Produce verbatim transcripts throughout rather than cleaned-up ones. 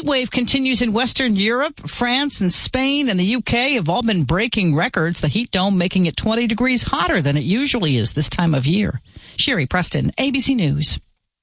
heat wave continues in Western Europe. France and Spain and the U K have all been breaking records. The heat dome making it twenty degrees hotter than it usually is this time of year. Sherry Preston, A B C News.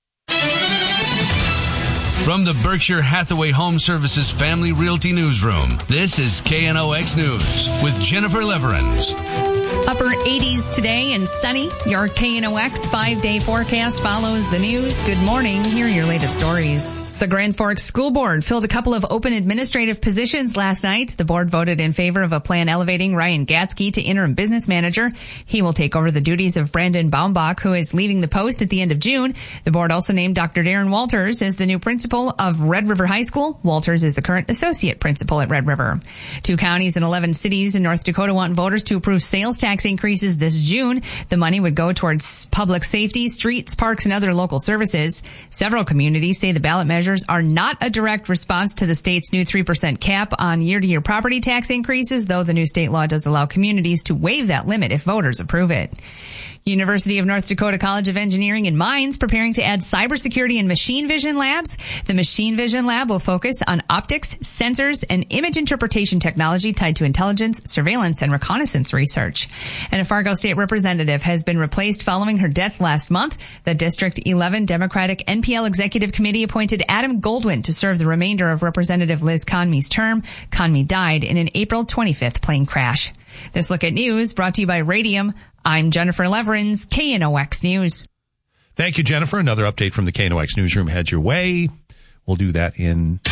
From the Berkshire Hathaway Home Services Family Realty Newsroom, this is K N O X News with Jennifer Leverins. Upper eighties today and sunny. Your K N O X five-day forecast follows the news. Good morning. Here are your latest stories. The Grand Forks School Board filled a couple of open administrative positions last night. The board voted in favor of a plan elevating Ryan Gatsky to interim business manager. He will take over the duties of Brandon Baumbach, who is leaving the post at the end of June. The board also named Doctor Darren Walters as the new principal of Red River High School. Walters is the current associate principal at Red River. Two counties and eleven cities in North Dakota want voters to approve sales tax increases this June. The money would go towards public safety, streets, parks, and other local services. Several communities say the ballot measures are not a direct response to the state's new three percent cap on year-to-year property tax increases, though the new state law does allow communities to waive that limit if voters approve it. University of North Dakota College of Engineering and Mines preparing to add cybersecurity and machine vision labs. The machine vision lab will focus on optics, sensors, and image interpretation technology tied to intelligence, surveillance, and reconnaissance research. And a Fargo state representative has been replaced following her death last month. The District eleven Democratic N P L Executive Committee appointed Adam Goldwyn to serve the remainder of Representative Liz Conmey's term. Conmey died in an April twenty-fifth plane crash. This look at news brought to you by Radium. I'm Jennifer Leverins, K N O X News. Thank you, Jennifer. Another update from the K N O X Newsroom heads your way. We'll do that in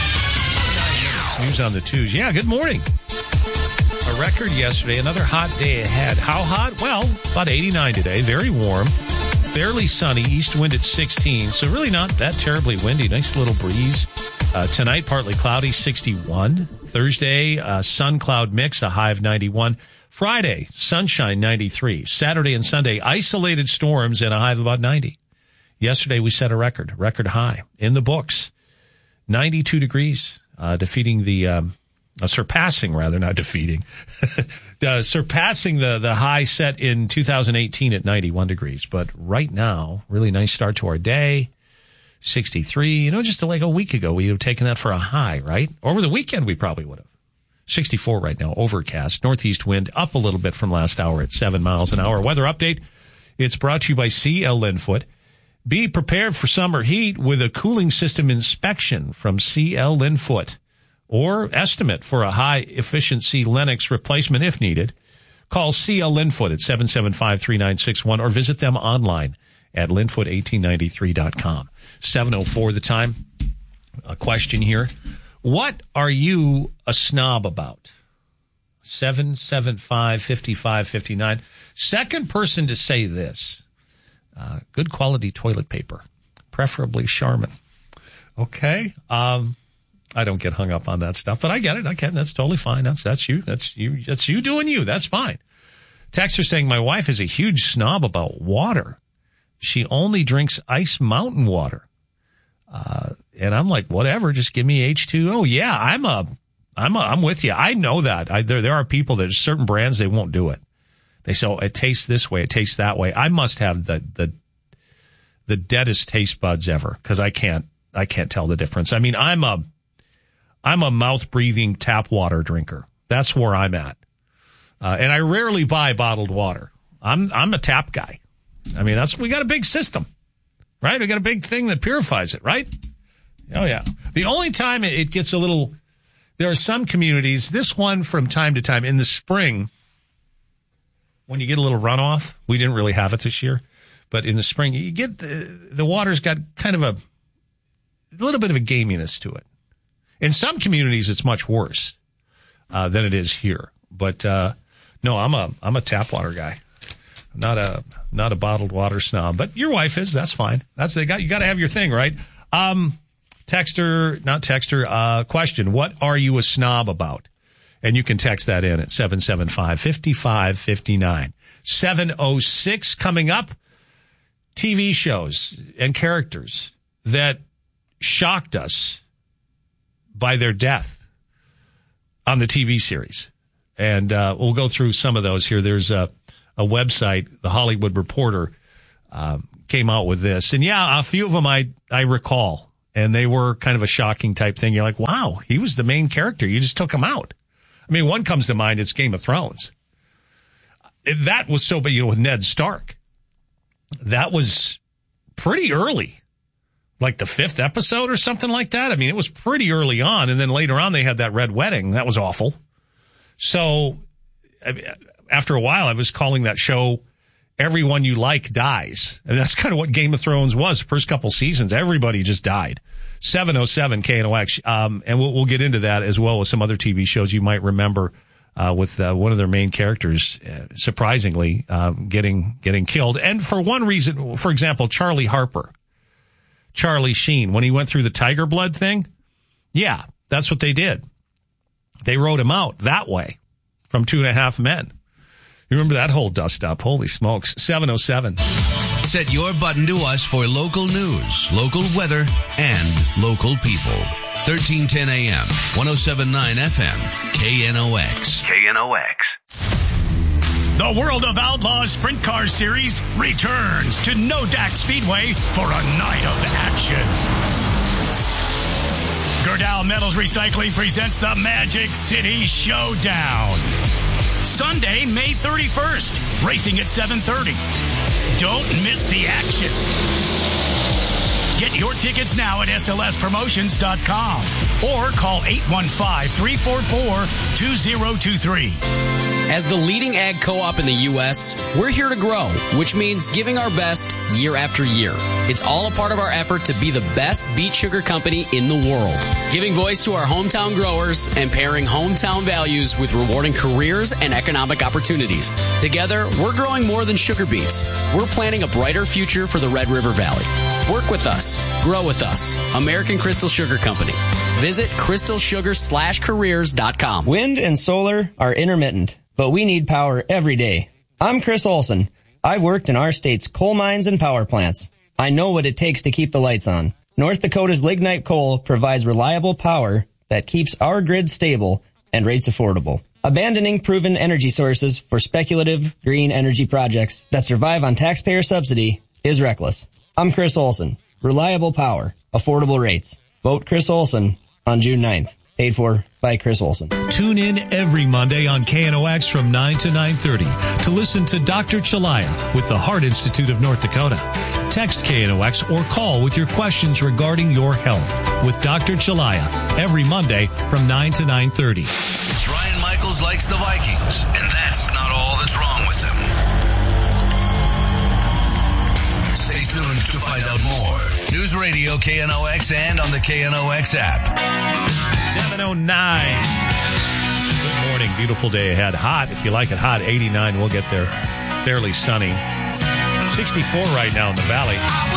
News on the Twos. Yeah, good morning. A record yesterday, another hot day ahead. How hot? Well, about eighty-nine today. Very warm. Fairly sunny. East wind at sixteen, so really not that terribly windy. Nice little breeze. Uh, tonight, partly cloudy, sixty-one. Thursday, uh, sun-cloud mix, a high of ninety-one. Friday, sunshine, ninety-three. Saturday and Sunday, isolated storms and a high of about ninety. Yesterday, we set a record, record high in the books. ninety-two degrees, uh, defeating the, um, uh, surpassing rather, not defeating, uh, surpassing the, the high set in two thousand eighteen at ninety-one degrees. But right now, really nice start to our day. sixty-three, you know, just like a week ago, we would have taken that for a high, right? Over the weekend, we probably would have. sixty-four right now, overcast. Northeast wind up a little bit from last hour at seven miles an hour. Weather update. It's brought to you by C L Linfoot. Be prepared for summer heat with a cooling system inspection from C L Linfoot, or estimate for a high efficiency Lennox replacement if needed. Call C L Linfoot at seven seven five, three nine six one or visit them online at linfoot eighteen ninety-three dot com. seven oh four the time. A question here. What are you a snob about? seven seven five, five five five nine. Second person to say this. Uh, good quality toilet paper, preferably Charmin. Okay. Um, I don't get hung up on that stuff, but I get it. I can. That's totally fine. That's, that's you. That's you. That's you doing you. That's fine. Texter saying my wife is a huge snob about water. She only drinks Ice Mountain water. Uh, and I'm like, whatever, just give me H two O. Yeah, I'm a, I'm a, I'm with you. I know that. I, there, there are people that certain brands, they won't do it. They say, oh, it tastes this way, it tastes that way. I must have the, the, the deadest taste buds ever, because I can't, I can't tell the difference. I mean, I'm a, I'm a mouth breathing tap water drinker. That's where I'm at. Uh, and I rarely buy bottled water. I'm, I'm a tap guy. I mean, that's, we got a big system, right? We got a big thing that purifies it, right? Oh, yeah. The only time it gets a little, there are some communities, this one from time to time in the spring, when you get a little runoff, we didn't really have it this year, but in the spring, you get the, the water's got kind of a, a little bit of a gaminess to it. In some communities, it's much worse, uh, than it is here. But, uh, no, I'm a, I'm a tap water guy. Not a, not a bottled water snob, but your wife is, that's fine. That's, they got, you got to have your thing, right? Um, texter, not texter, uh, question. What are you a snob about? And you can text that in at seven seven five, five five five nine. seven oh six coming up. T V shows and characters that shocked us by their death on the T V series. And, uh, we'll go through some of those here. There's a, a website, The Hollywood Reporter, um, came out with this. And yeah, a few of them I, I recall. And they were kind of a shocking type thing. You're like, wow, he was the main character. You just took him out. I mean, one comes to mind, it's Game of Thrones. That was so big, you know, with Ned Stark. That was pretty early. Like the fifth episode or something like that. I mean, it was pretty early on. And then later on, they had that Red Wedding. That was awful. So I mean, after a while, I was calling that show Everyone You Like Dies. And that's kind of what Game of Thrones was. The first couple seasons, everybody just died. seven oh seven K N O X. Um, and we'll, we'll get into that as well with some other T V shows you might remember, uh, with, uh, one of their main characters, uh, surprisingly, um, getting, getting killed. And for one reason, for example, Charlie Harper. Charlie Sheen, when he went through the tiger blood thing, yeah, that's what they did. They wrote him out that way from Two and a Half Men. You remember that whole dust up? Holy smokes. seven oh seven. Set your button to us for local news, local weather, and local people. thirteen ten A M, one oh seven point nine F M, K N O X. K N O X. The World of Outlaws Sprint Car Series returns to Nodak Speedway for a night of action. Gerdau Metals Recycling presents the Magic City Showdown. Sunday, May thirty-first, racing at seven thirty. Don't miss the action. Get your tickets now at S L S promotions dot com or call eight one five, three four four, two zero two three. As the leading ag co-op in the U S, we're here to grow, which means giving our best year after year. It's all a part of our effort to be the best beet sugar company in the world, giving voice to our hometown growers and pairing hometown values with rewarding careers and economic opportunities. Together, we're growing more than sugar beets. We're planning a brighter future for the Red River Valley. Work with us. Grow with us. American Crystal Sugar Company. Visit crystal sugar slash careers dot com. Wind and solar are intermittent, but we need power every day. I'm Chris Olson. I've worked in our state's coal mines and power plants. I know what it takes to keep the lights on. North Dakota's lignite coal provides reliable power that keeps our grid stable and rates affordable. Abandoning proven energy sources for speculative green energy projects that survive on taxpayer subsidy is reckless. I'm Chris Olson. Reliable power, affordable rates. Vote Chris Olson on June ninth. Paid for by Chris Olson. Tune in every Monday on K N O X from nine to nine thirty to listen to Doctor Chalaya with the Heart Institute of North Dakota. Text K N O X or call with your questions regarding your health with Doctor Chalaya every Monday from nine to nine thirty. Brian Michaels likes the Vikings, and that's not all that's wrong with them. Stay tuned to find out more. News Radio K N O X and on the K N O X app. seven oh nine. Good morning. Beautiful day ahead. Hot. If you like it hot, eighty-nine. We'll get there. Fairly sunny. sixty-four right now in the valley.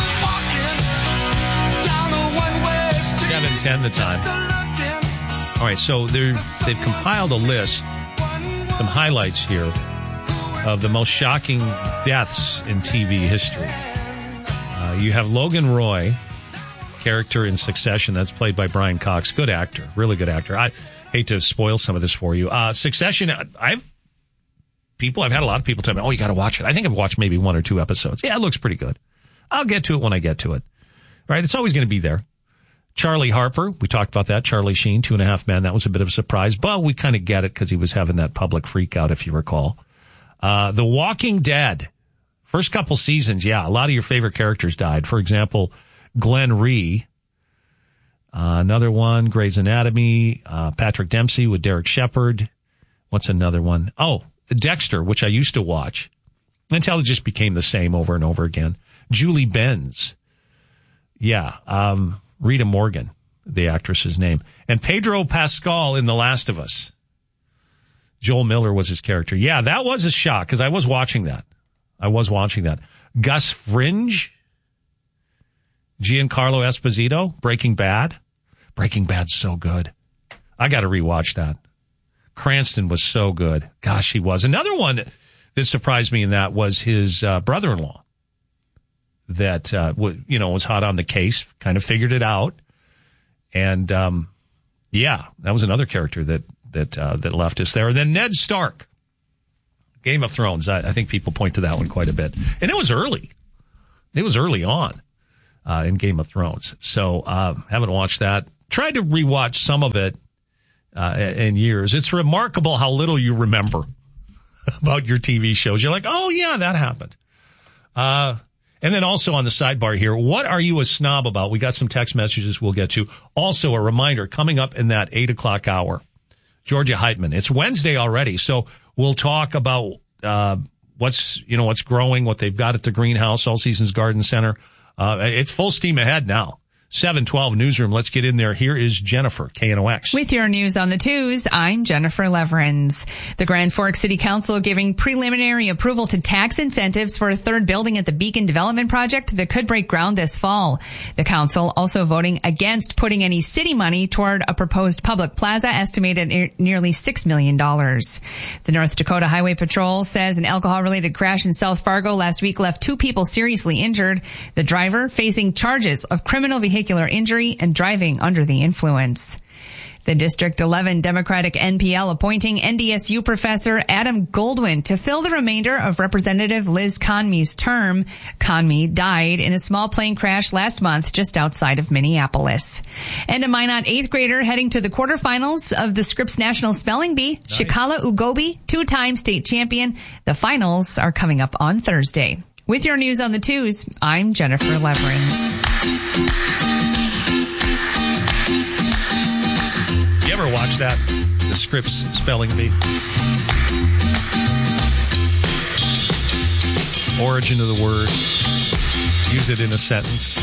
seven ten the time. All right, so they've compiled a list, some highlights here of the most shocking deaths in T V history. Uh, you have Logan Roy, character in Succession, that's played by Brian Cox. Good actor, really good actor. I hate to spoil some of this for you. Uh, Succession, I've people, I've had a lot of people tell me, oh, you got to watch it. I think I've watched maybe one or two episodes. Yeah, it looks pretty good. I'll get to it when I get to it. Right? It's always going to be there. Charlie Harper, we talked about that. Charlie Sheen, Two and a Half Men. That was a bit of a surprise, but we kind of get it because he was having that public freak out, if you recall. Uh, The Walking Dead. First couple seasons, yeah, a lot of your favorite characters died. For example, Glenn Rhee. Uh, another one, Grey's Anatomy. Uh, Patrick Dempsey with Derek Shepherd. What's another one? Oh, Dexter, which I used to watch until it just became the same over and over again. Julie Benz. Yeah, um, Rita Morgan, the actress's name. And Pedro Pascal in The Last of Us. Joel Miller was his character. Yeah, that was a shock because I was watching that. I was watching that. Gus Fringe. Giancarlo Esposito. Breaking Bad. Breaking Bad's so good. I got to rewatch that. Cranston was so good. Gosh, he was. Another one that surprised me in that was his uh, brother-in-law. That, uh, w- you know, was hot on the case, kind of figured it out. And, um, yeah, that was another character that, that, uh, that left us there. And then Ned Stark, Game of Thrones. I, I think people point to that one quite a bit. And it was early. It was early on. uh, in Game of Thrones. So uh, haven't watched that. Tried to rewatch some of it uh, in years. It's remarkable how little you remember about your T V shows. You're like, oh, yeah, that happened. Uh, and then also on the sidebar here, what are you a snob about? We got some text messages we'll get to. Also, a reminder, coming up in that eight o'clock hour, Georgia Heitman. It's Wednesday already, so we'll talk about uh what's, you know, what's growing, what they've got at the greenhouse, All Seasons Garden Center. Uh It's full steam ahead now. seven twelve Newsroom. Let's get in there. Here is Jennifer, K N O X. With your news on the twos, I'm Jennifer Leverins. The Grand Forks City Council giving preliminary approval to tax incentives for a third building at the Beacon Development Project that could break ground this fall. The council also voting against putting any city money toward a proposed public plaza estimated at nearly six million dollars. The North Dakota Highway Patrol says an alcohol-related crash in South Fargo last week left two people seriously injured. The driver facing charges of criminal vehicular injury and driving under the influence. The District eleven Democratic N P L appointing N D S U professor Adam Goldwyn to fill the remainder of Representative Liz Conmey's term. Conmey died in a small plane crash last month just outside of Minneapolis. And a Minot eighth grader heading to the quarterfinals of the Scripps National Spelling Bee. Nice. Shikala Ugobi, two-time state champion. The finals are coming up on Thursday. With your news on the twos, I'm Jennifer Leverins. You ever watch that? The Scripps Spelling Bee? Origin of the word. Use it in a sentence.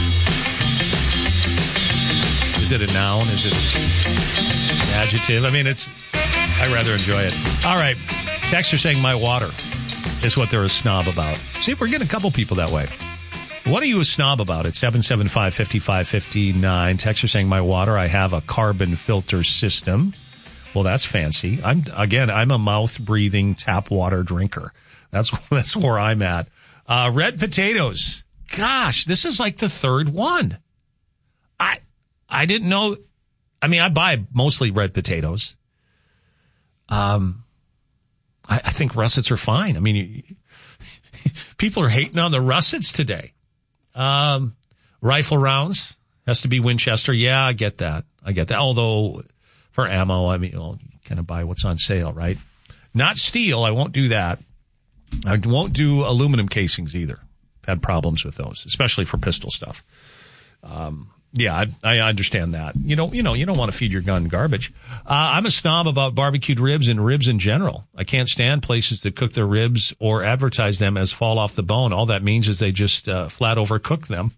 Is it a noun? Is it an adjective? I mean, it's, I rather enjoy it. All right. Texts are saying my water is what they're a snob about. See, we're getting a couple people that way. What are you a snob about? It's seven seven five, five five five nine. Texts are saying my water, I have a carbon filter system. Well, that's fancy. I'm again, I'm a mouth-breathing tap water drinker. That's that's where I'm at. Uh, red potatoes. Gosh, this is like the third one. I I didn't know. I mean, I buy mostly red potatoes. Um, I, I think russets are fine. I mean, you, people are hating on the russets today. Um, rifle rounds has to be Winchester. Yeah, I get that. I get that. Although for ammo, I mean, well, you kind of buy what's on sale, right? Not steel. I won't do that. I won't do aluminum casings either. Had problems with those, especially for pistol stuff. Um, yeah, I, I understand that. You know, you know, you don't want to feed your gun garbage. Uh, I'm a snob about barbecued ribs and ribs in general. I can't stand places that cook their ribs or advertise them as fall off the bone. All that means is they just uh, flat overcook them.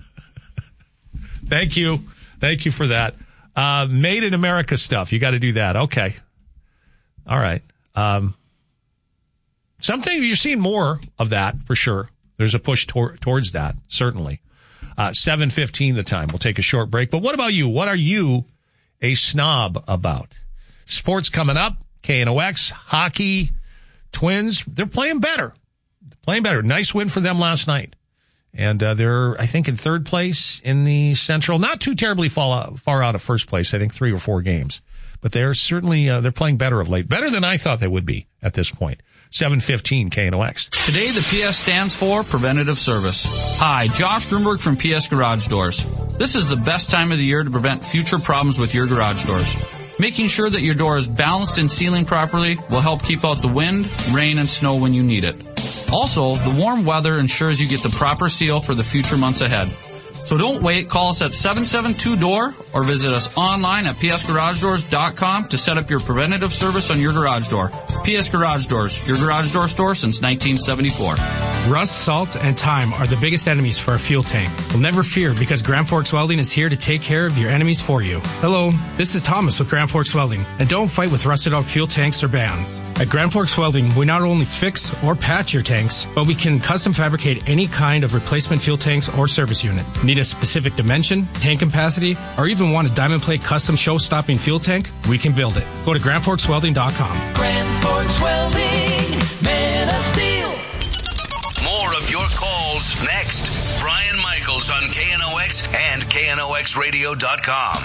Thank you. Thank you for that. Uh, made in America stuff. You got to do that. Okay. All right. Um, something you're seeing more of that for sure. There's a push tor- towards that, certainly. Uh, seven fifteen the time. We'll take a short break. But what about you? What are you a snob about? Sports coming up. K N O X, hockey, Twins. They're playing better. They're playing better. Nice win for them last night. And uh, they're, I think, in third place in the Central. Not too terribly far out, far out of first place. I think three or four games. But they're certainly, uh, they're playing better of late. Better than I thought they would be at this point. seven fifteen K N O X. Today, the P S stands for Preventative Service. Hi, Josh Grunberg from P S Garage Doors. This is the best time of the year to prevent future problems with your garage doors. Making sure that your door is balanced and sealing properly will help keep out the wind, rain, and snow when you need it. Also, the warm weather ensures you get the proper seal for the future months ahead. So don't wait. Call us at seven seven two D O O R or visit us online at p s garage doors dot com to set up your preventative service on your garage door. P S Garage Doors, your garage door store since nineteen seventy-four. Rust, salt, and time are the biggest enemies for a fuel tank. Well, never fear, because Grand Forks Welding is here to take care of your enemies for you. Hello, this is Thomas with Grand Forks Welding, and don't fight with rusted out fuel tanks or bands. At Grand Forks Welding, we not only fix or patch your tanks, but we can custom fabricate any kind of replacement fuel tanks or service unit. Need a specific dimension, tank capacity, or even want a diamond plate custom show-stopping fuel tank? We can build it. Go to grand forks welding dot com. Grand Forks Welding, man of steel. More of your calls next. Brian Michaels on K N O X and K N O X radio dot com.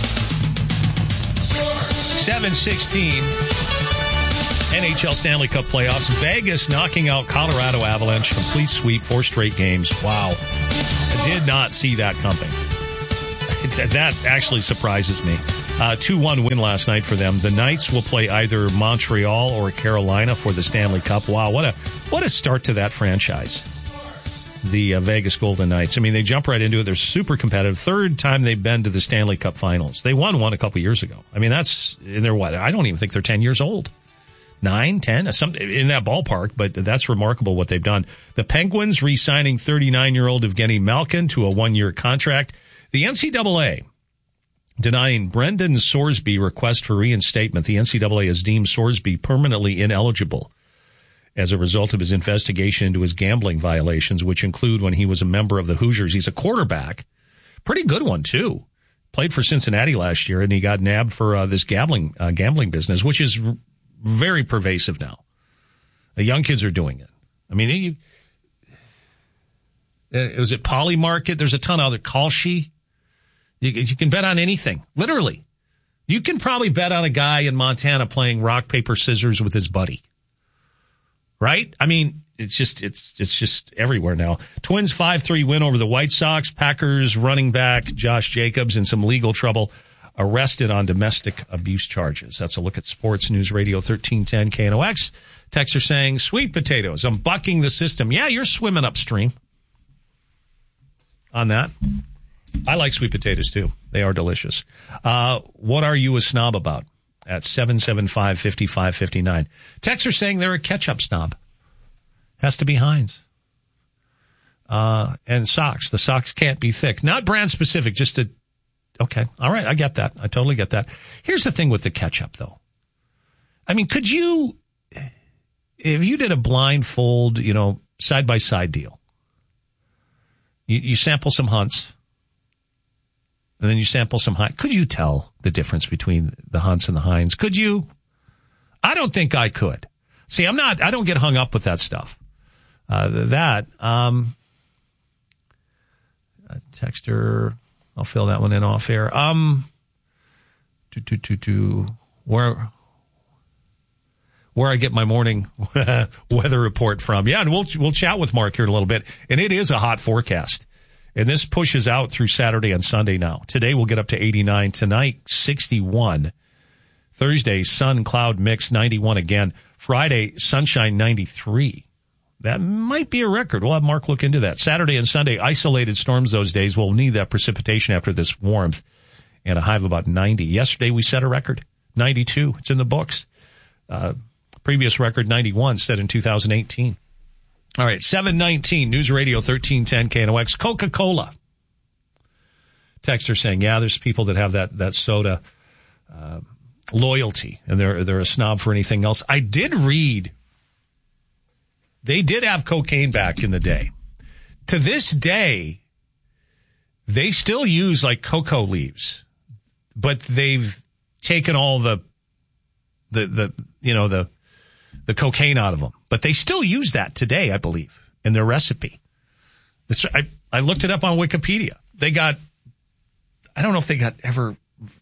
seven sixteen N H L Stanley Cup playoffs. Vegas knocking out Colorado Avalanche. Complete sweep, four straight games. Wow. I did not see that coming. It's, that actually surprises me. Uh, two one win last night for them. The Knights will play either Montreal or Carolina for the Stanley Cup. Wow, what a what a start to that franchise. The uh, Vegas Golden Knights. I mean, they jump right into it. They're super competitive. Third time they've been to the Stanley Cup Finals. They won one a couple years ago. I mean, that's, they're what? I don't even think they're ten years old. Nine, ten, some, in that ballpark, but that's remarkable what they've done. The Penguins re-signing thirty-nine-year-old Evgeny Malkin to a one-year contract. The N C double A denying Brendan Sorsby request for reinstatement. The N C double A has deemed Sorsby permanently ineligible as a result of his investigation into his gambling violations, which include when he was a member of the Hoosiers. He's a quarterback. Pretty good one, too. Played for Cincinnati last year, and he got nabbed for uh, this gambling uh, gambling business, which is r- very pervasive now. The young kids are doing it. I mean, you, uh, was it Polymarket? There's a ton of other. Kalshi. You, you can bet on anything, literally. You can probably bet on a guy in Montana playing rock, paper, scissors with his buddy. Right? I mean, it's just, it's, it's just everywhere now. Twins five three win over the White Sox. Packers running back Josh Jacobs in some legal trouble, arrested on domestic abuse charges. That's a look at Sports News Radio thirteen ten K N O X. Texts are saying, sweet potatoes, I'm bucking the system. Yeah, you're swimming upstream on that. I like sweet potatoes too. They are delicious. Uh, what are you a snob about? At seven seven five, five five five nine. Texts are saying they're a ketchup snob. Has to be Heinz. Uh, and socks. The socks can't be thick. Not brand specific, just a, okay. All right. I get that. I totally get that. Here's the thing with the ketchup though. I mean, could you, if you did a blindfold, you know, side by side deal, you, you sample some Hunts, and then you sample some Heinz. Could you tell the difference between the Hunts and the Heinz? Could you? I don't think I could. See, I'm not, I don't get hung up with that stuff. Uh, that, um, texter, I'll fill that one in off air. Um, to, to, to, to, where, where I get my morning weather report from. Yeah, and we'll, we'll chat with Mark here in a little bit. And it is a hot forecast. And this pushes out through Saturday and Sunday now. Today we'll get up to eighty-nine. Tonight, sixty-one. Thursday, sun, cloud mix, ninety-one again. Friday, sunshine, ninety-three. That might be a record. We'll have Mark look into that. Saturday and Sunday, isolated storms those days. We'll need that precipitation after this warmth. And a high of about ninety. Yesterday we set a record, ninety-two. It's in the books. Uh, previous record, ninety-one, set in two thousand eighteen. All right, seven nineteen, News Radio thirteen ten K N O X. Coca-Cola. Texter saying, yeah, there's people that have that, that soda uh, loyalty, and they're, they're a snob for anything else. I did read they did have cocaine back in the day. To this day, they still use like cocoa leaves, but they've taken all the, the, the, you know, the, the cocaine out of them. But they still use that today, I believe, in their recipe. It's, I, I looked it up on Wikipedia. They got, I don't know if they got ever,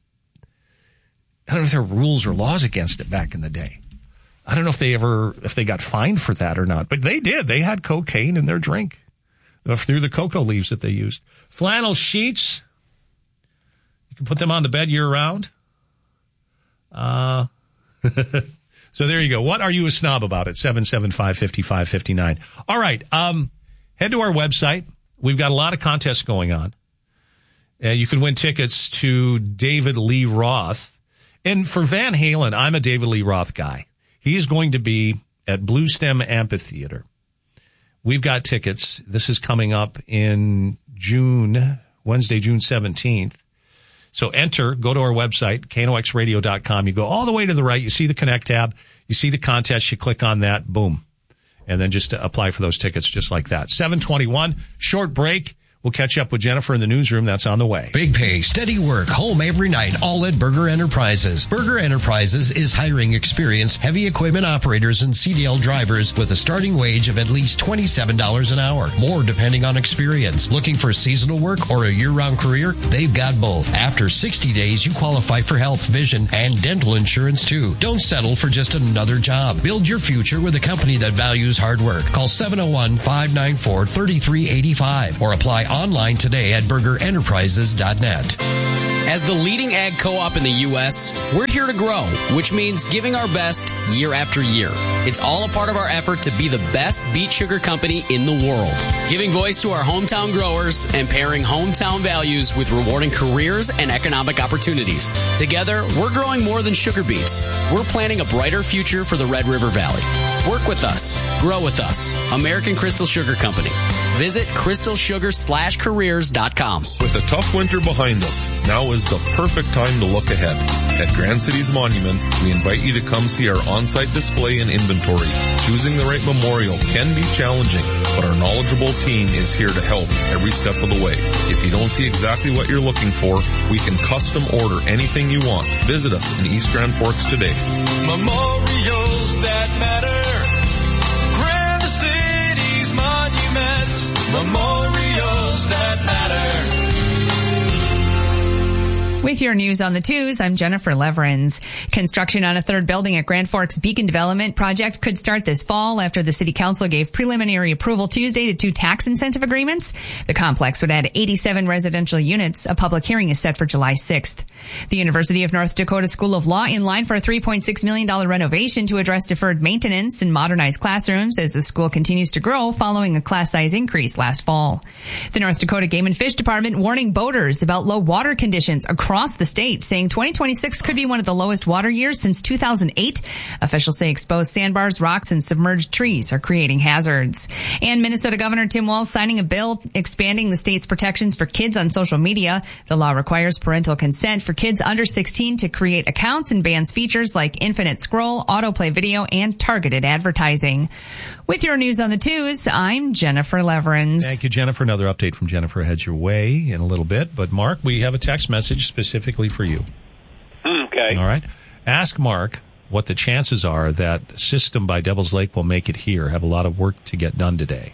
I don't know if there were rules or laws against it back in the day. I don't know if they ever, if they got fined for that or not. But they did. They had cocaine in their drink through the cocoa leaves that they used. Flannel sheets. You can put them on the bed year round. Uh, So there you go. What are you a snob about at seven seven five, five five five nine? All right. Um, head to our website. We've got a lot of contests going on. Uh, you can win tickets to David Lee Roth. And for Van Halen, I'm a David Lee Roth guy. He's going to be at Blue Stem Amphitheater. We've got tickets. This is coming up in June, Wednesday, June seventeenth. So enter, go to our website, K N O X radio dot com. You go all the way to the right. You see the Connect tab. You see the contest. You click on that. Boom. And then just apply for those tickets just like that. seven twenty-one, short break. We'll catch up with Jennifer in the newsroom. That's on the way. Big pay, steady work, home every night, all at Berger Enterprises. Berger Enterprises is hiring experienced heavy equipment operators and C D L drivers with a starting wage of at least twenty-seven dollars an hour. More depending on experience. Looking for seasonal work or a year-round career? They've got both. After sixty days, you qualify for health, vision, and dental insurance too. Don't settle for just another job. Build your future with a company that values hard work. Call seven oh one, five nine four, three three eight five or apply online today at burger enterprises dot net. As the leading ag co-op in the U S, we're here to grow, which means giving our best year after year. It's all a part of our effort to be the best beet sugar company in the world, giving voice to our hometown growers and pairing hometown values with rewarding careers and economic opportunities. Together, we're growing more than sugar beets. We're planning a brighter future for the Red River Valley. Work with us. Grow with us. American Crystal Sugar Company. Visit crystal sugar slash careers dot com. With a tough winter behind us, now is the perfect time to look ahead. At Grand Cities Monument, we invite you to come see our on-site display and inventory. Choosing the right memorial can be challenging, but our knowledgeable team is here to help every step of the way. If you don't see exactly what you're looking for, we can custom order anything you want. Visit us in East Grand Forks today. Memorials that matter. Grand Cities Monument. Memorials that matter. With your news on the twos, I'm Jennifer Leverins. Construction on a third building at Grand Forks Beacon Development project could start this fall after the City Council gave preliminary approval Tuesday to two tax incentive agreements. The complex would add eighty-seven residential units. A public hearing is set for July sixth. The University of North Dakota School of Law in line for a three point six million dollars renovation to address deferred maintenance and modernize classrooms as the school continues to grow following a class size increase last fall. The North Dakota Game and Fish Department warning boaters about low water conditions across across the state, saying twenty twenty-six could be one of the lowest water years since two thousand eight. Officials say exposed sandbars, rocks, and submerged trees are creating hazards. And Minnesota Governor Tim Walz signing a bill expanding the state's protections for kids on social media. The law requires parental consent for kids under sixteen to create accounts and bans features like infinite scroll, autoplay video, and targeted advertising. With your news on the twos, I'm Jennifer Leverins. Thank you, Jennifer. Another update from Jennifer heads your way in a little bit. But, Mark, we have a text message specifically for you. Okay. All right. Ask Mark what the chances are that System by Devil's Lake will make it here. Have a lot of work to get done today.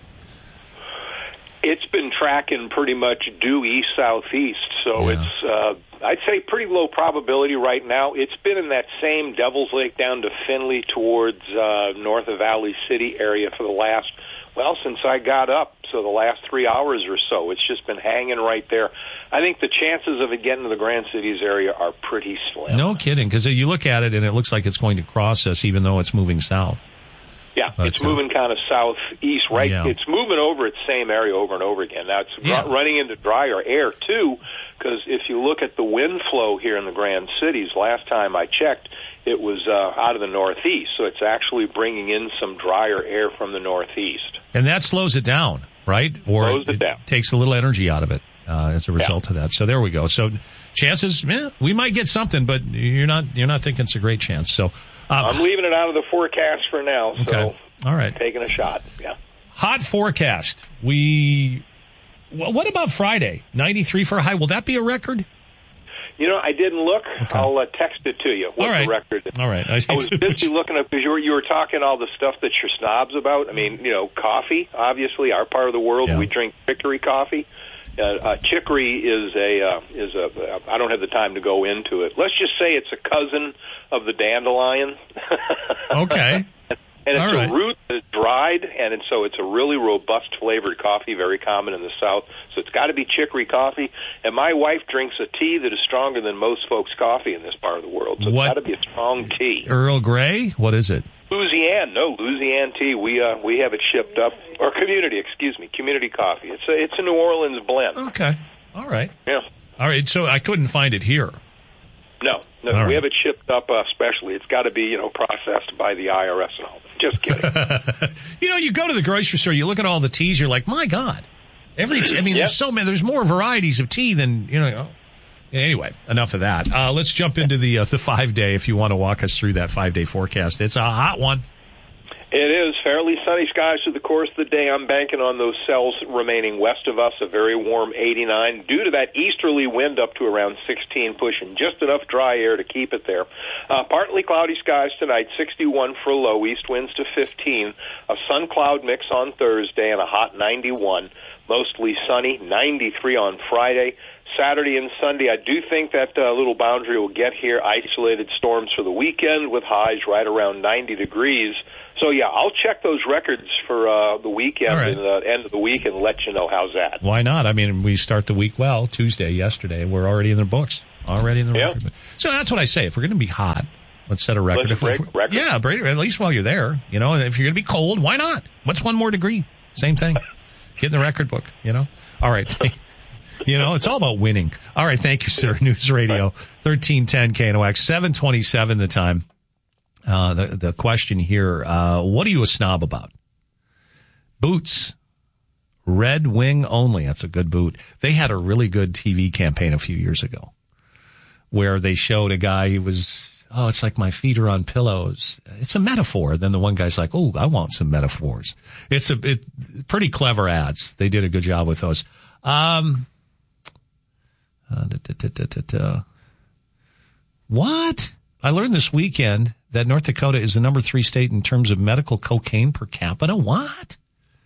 It's been tracking pretty much due east southeast, so Yeah. it's uh, I'd say pretty low probability right now. It's been in that same Devil's Lake down to Findlay towards uh, north of Valley City area for the last, well, since I got up, so the last three hours or so. It's just been hanging right there. I think the chances of it getting to the Grand Cities area are pretty slim. No kidding, because you look at it and it looks like it's going to cross us even though it's moving south. Yeah, But, it's uh, moving kind of southeast, right? Yeah. It's moving over its same area over and over again. Now, it's Yeah. ru- running into drier air, too, because if you look at the wind flow here in the Grand Cities, last time I checked, it was uh, out of the northeast, so it's actually bringing in some drier air from the northeast. And that slows it down, right? Or Slows it down. takes a little energy out of it uh, as a result of that. So there we go. So chances, eh, we might get something, but you're not you're not thinking it's a great chance. So uh, I'm leaving it out of the forecast for now, so Okay. All right. taking a shot. Yeah. Hot forecast. We. wh- What about Friday? ninety-three for a high. Will that be a record? You know, I didn't look. I'll uh, text it to you. What All right. the record is. All right. I, I was busy looking up because you were, you were talking all the stuff that you're snobs about. I mean, you know, coffee, obviously, our part of the world, Yeah. we drink chicory coffee. Uh, uh, chicory is a, uh, is a, uh, I don't have the time to go into it. Let's just say it's a cousin of the dandelion. Okay. And it's All right. a root that's dried, and it's, so it's a really robust flavored coffee, very common in the South. So it's got to be chicory coffee. And my wife drinks a tea that is stronger than most folks' coffee in this part of the world. So What? it's got to be a strong tea. Earl Grey? What is it? Louisiana, no, Louisiana tea. We uh, we have it shipped up, or community, excuse me, community coffee. It's a it's a New Orleans blend. Okay. All right. Yeah. All right. So I couldn't find it here. No, no, All we right. have it shipped up uh, specially. It's got to be you know processed by the I R S and all that. Just kidding. You know, you go to the grocery store, you look at all the teas, you're like, my God. Every, I mean, Yep. there's so many, there's more varieties of tea than, you know. Anyway, enough of that. Uh, let's jump into the uh, the five day if you want to walk us through that five day forecast. It's a hot one. It is fairly sunny skies through the course of the day. I'm banking on those cells remaining west of us, a very warm eighty-nine, due to that easterly wind up to around sixteen, pushing just enough dry air to keep it there. Uh, partly cloudy skies tonight, sixty-one for a low, east winds to fifteen, a sun-cloud mix on Thursday, and a hot ninety-one. Mostly sunny, ninety-three on Friday. Saturday and Sunday, I do think that uh, little boundary will get here. Isolated storms for the weekend with highs right around ninety degrees. So, yeah, I'll check those records for uh, the weekend right. and the end of the week and let you know how's that. Why not? I mean, we start the week well, Tuesday, yesterday. We're already in the books. Already in the yeah. record. So that's what I say. If we're going to be hot, let's set a record. Let's if, break if, record. Yeah, break, at least while you're there. You know, and if you're going to be cold, why not? What's one more degree? Same thing. Get in the record book, you know? All right. You know, it's all about winning. All right. Thank you, sir. News Radio thirteen ten K N O X, seven twenty-seven the time. Uh, the, the question here, uh, what are you a snob about? Boots. Red Wing only. That's a good boot. They had a really good T V campaign a few years ago where they showed a guy who was, oh, it's like my feet are on pillows. It's a metaphor. Then the one guy's like, oh, I want some metaphors. It's a it, pretty clever ads. They did a good job with those. Um, uh, da, da, da, da, da. What? I learned this weekend that North Dakota is the number three state in terms of medical cocaine per capita. What?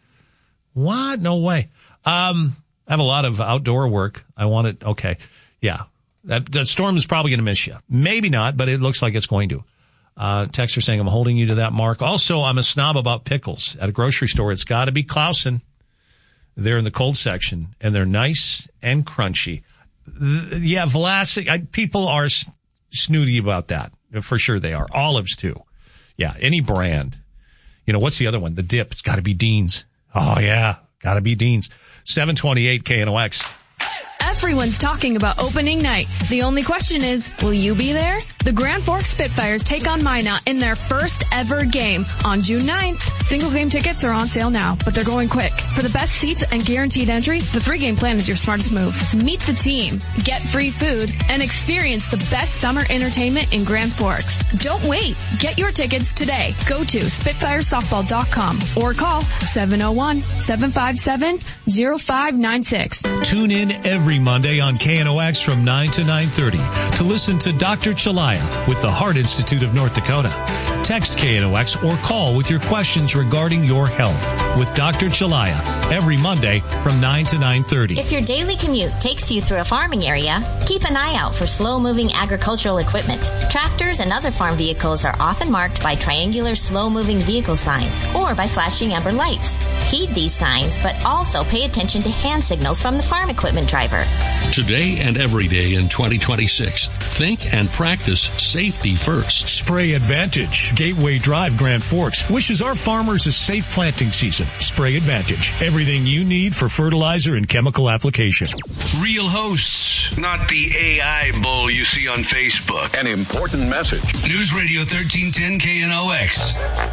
What? No way. Um, I have a lot of outdoor work. I want it. Okay. Yeah. That, that storm is probably going to miss you. Maybe not, but it looks like it's going to. Uh, texter saying I'm holding you to that mark. Also, I'm a snob about pickles. At a grocery store, it's got to be Clausen. They're in the cold section, and they're nice and crunchy. Th- yeah, Vlasic, I, people are s- snooty about that. For sure they are. Olives, too. Yeah, any brand. You know, what's the other one? The dip. It's got to be Dean's. Oh, yeah. Got to be Dean's. seven twenty-eight K N O X. Everyone's talking about opening night. The only question is, will you be there? The Grand Forks Spitfires take on Minot in their first ever game on June ninth. Single game tickets are on sale now, but they're going quick. For the best seats and guaranteed entry, the three-game plan is your smartest move. Meet the team, get free food, and experience the best summer entertainment in Grand Forks. Don't wait. Get your tickets today. Go to spitfires softball dot com or call seven oh one, seven five seven, oh five nine six. Tune in every Monday on K N O X from nine to nine thirty to listen to Doctor Chalaya with the Heart Institute of North Dakota. Text K N O X or call with your questions regarding your health with Doctor Chalaya every Monday from nine to nine thirty. If your daily commute takes you through a farming area, keep an eye out for slow-moving agricultural equipment. Tractors and other farm vehicles are often marked by triangular slow-moving vehicle signs or by flashing amber lights. Heed these signs, but also pay attention to hand signals from the farm equipment driver. Today and every day in twenty twenty-six, think and practice safety first. Spray Advantage. Gateway Drive, Grand Forks wishes our farmers a safe planting season. Spray Advantage. Everything you need for fertilizer and chemical application. Real hosts, not the A I bull you see on Facebook. An important message. News Radio thirteen ten K N O X.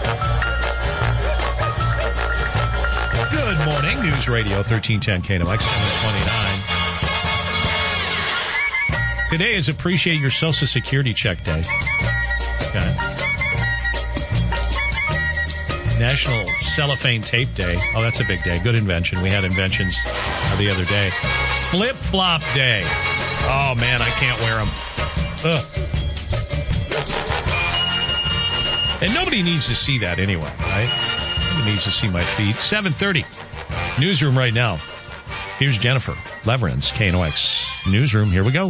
Good morning. News Radio thirteen ten K N O X, seven twenty-nine. Today is Appreciate Your Social Security Check Day. Okay. National Cellophane Tape Day. Oh, that's a big day. Good invention. We had inventions uh, the other day. Flip-flop Day. Oh, man, I can't wear them. Ugh. And nobody needs to see that anyway, right? Nobody needs to see my feet. seven thirty. Newsroom right now. Here's Jennifer Leverins, K N O X Newsroom. Here we go.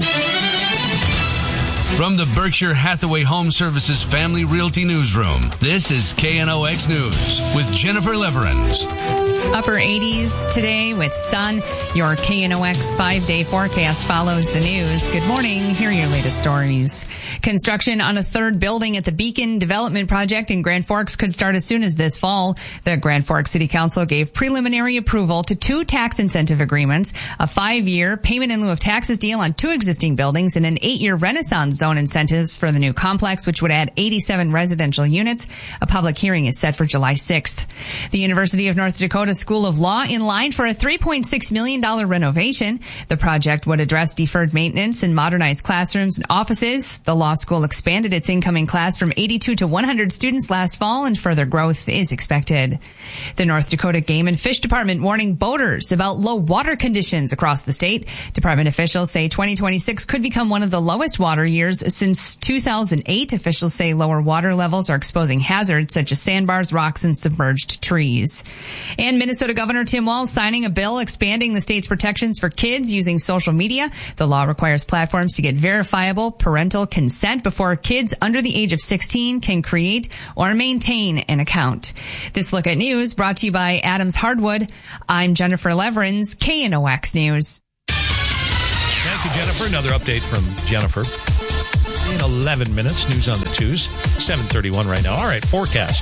From the Berkshire Hathaway Home Services Family Realty Newsroom, this is K N O X News with Jennifer Leverins. Upper eighties today with sun. Your K N O X five-day forecast follows the news. Good morning. Here are your latest stories. Construction on a third building at the Beacon Development Project in Grand Forks could start as soon as this fall. The Grand Forks City Council gave preliminary approval to two tax incentive agreements, a five-year payment in lieu of taxes deal on two existing buildings, and an eight-year Renaissance Zone incentives for the new complex, which would add eighty-seven residential units. A public hearing is set for July sixth. The University of North Dakota School of Law in line for a three point six million dollars renovation. The project would address deferred maintenance and modernize classrooms and offices. The law school expanded its incoming class from eighty-two to one hundred students last fall, and further growth is expected. The North Dakota Game and Fish Department warning boaters about low water conditions across the state. Department officials say twenty twenty-six could become one of the lowest water years since two thousand eight. Officials say lower water levels are exposing hazards such as sandbars, rocks, and submerged trees. And Minnesota Governor Tim Walz signing a bill expanding the state's protections for kids using social media. The law requires platforms to get verifiable parental consent before kids under the age of sixteen can create or maintain an account. This Look at News brought to you by Adams Hardwood. I'm Jennifer Leverins, K N O X News. Thank you, Jennifer. Another update from Jennifer. In eleven minutes, news on the twos. seven thirty-one right now. All right, forecast.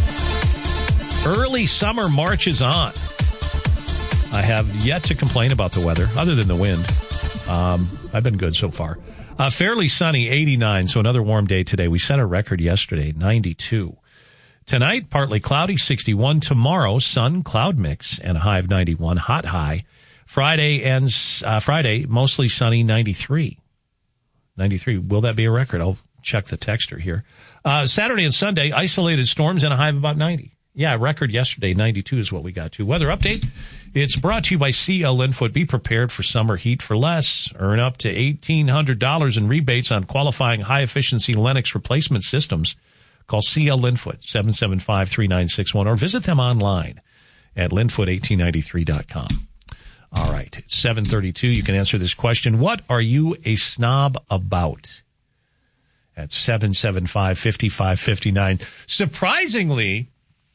Early summer marches on. I have yet to complain about the weather, other than the wind. Um, I've been good so far. Uh, fairly sunny, eighty-nine, so another warm day today. We set a record yesterday, ninety-two. Tonight, partly cloudy, sixty-one. Tomorrow, sun, cloud mix, and a high of ninety-one, hot high. Friday ends, uh, Friday, mostly sunny, ninety-three. ninety-three. Will that be a record? I'll check the texter here. Uh, Saturday and Sunday, isolated storms and a high of about ninety. Yeah, record yesterday, ninety-two is what we got to. Weather update. It's brought to you by C L Linfoot. Be prepared for summer heat for less. Earn up to eighteen hundred dollars in rebates on qualifying high-efficiency Lennox replacement systems. Call C L Linfoot, seven seven five, three nine six one, or visit them online at linfoot eighteen ninety-three dot com. All right, it's seven thirty-two. You can answer this question. What are you a snob about? At seven seven five, five five five nine. Surprisingly,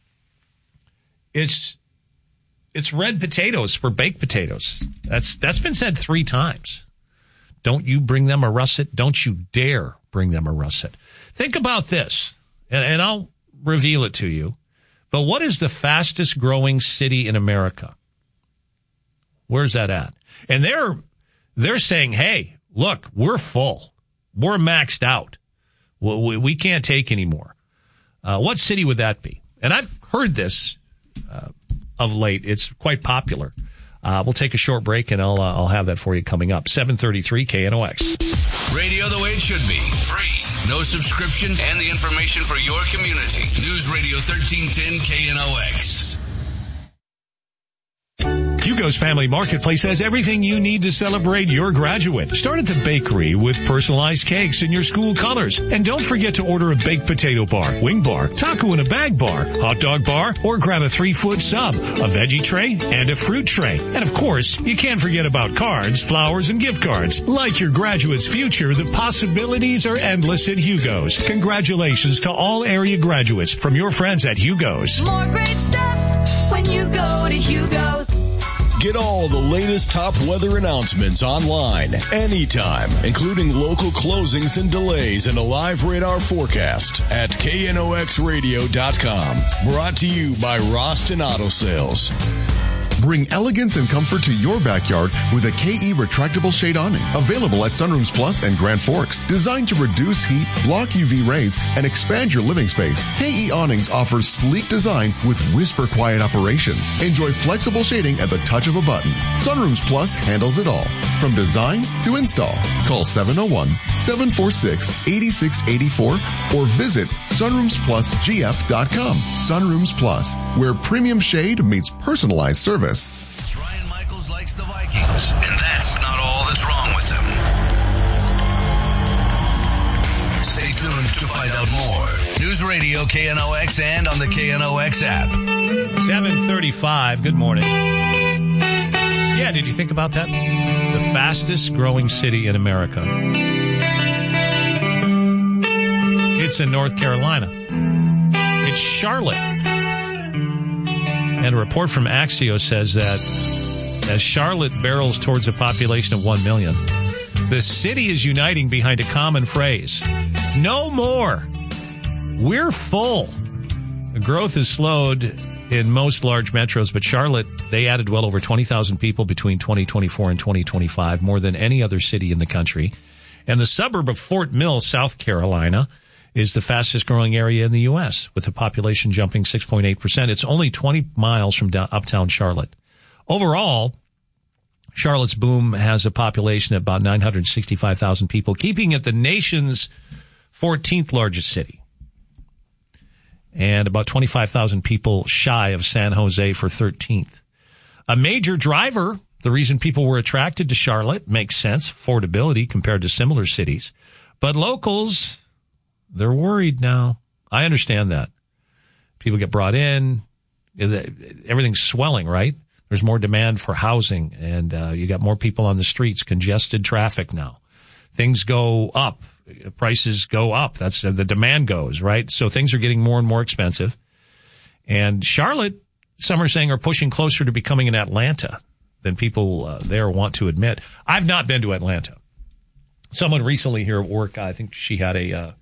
it's it's red potatoes for baked potatoes. That's that's been said three times. Don't you bring them a russet? Don't you dare bring them a russet. Think about this, and, and I'll reveal it to you. But what is the fastest growing city in America? Where's that at? And they're they're saying, hey, look, we're full. We're maxed out. We, we can't take any more. Uh, what city would that be? And I've heard this uh, of late. It's quite popular. Uh, we'll take a short break, and I'll uh, I'll have that for you coming up. seven thirty-three K N O X. Radio the way it should be. Free. No subscription, and the information for your community. News Radio thirteen ten K N O X. Hugo's Family Marketplace has everything you need to celebrate your graduate. Start at the bakery with personalized cakes in your school colors. And don't forget to order a baked potato bar, wing bar, taco in a bag bar, hot dog bar, or grab a three-foot sub, a veggie tray, and a fruit tray. And of course, you can't forget about cards, flowers, and gift cards. Like your graduate's future, the possibilities are endless at Hugo's. Congratulations to all area graduates from your friends at Hugo's. More great stuff when you go to Hugo's. Get all the latest top weather announcements online, anytime, including local closings and delays and a live radar forecast at K N O X radio dot com. Brought to you by Roston Auto Sales. Bring elegance and comfort to your backyard with a K E retractable shade awning. Available at Sunrooms Plus and Grand Forks. Designed to reduce heat, block U V rays, and expand your living space, K E Awnings offers sleek design with whisper-quiet operations. Enjoy flexible shading at the touch of a button. Sunrooms Plus handles it all, from design to install. Call seven oh one, seven four six, eight six eight four or visit sunrooms plus g f dot com. Sunrooms Plus, where premium shade meets personalized service. Ryan Michaels likes the Vikings, and that's not all that's wrong with them. Stay tuned to find out more. News Radio K N O X and on the K N O X app. seven thirty-five. Good morning. Yeah, did you think about that? The fastest growing city in America. It's in North Carolina. It's Charlotte. And a report from Axios says that as Charlotte barrels towards a population of one million, the city is uniting behind a common phrase. No more. We're full. The growth has slowed in most large metros, but Charlotte, they added well over twenty thousand people between twenty twenty-four and twenty twenty-five, more than any other city in the country. And the suburb of Fort Mill, South Carolina, is the fastest growing area in the U S, with the population jumping six point eight percent. It's only twenty miles from down, uptown Charlotte. Overall, Charlotte's boom has a population of about nine hundred sixty-five thousand people, keeping it the nation's fourteenth largest city. And about twenty-five thousand people shy of San Jose for thirteenth. A major driver, the reason people were attracted to Charlotte, makes sense, affordability compared to similar cities. But locals, they're worried now. I understand that. People get brought in, Everything's swelling, right? There's more demand for housing, and uh, you got more people on the streets, congested traffic now. Things go up. Prices go up. That's uh, the demand goes, right? So things are getting more and more expensive. And Charlotte, some are saying, are pushing closer to becoming an Atlanta than people uh, there want to admit. I've not been to Atlanta. Someone recently here at work, I think she had a, uh,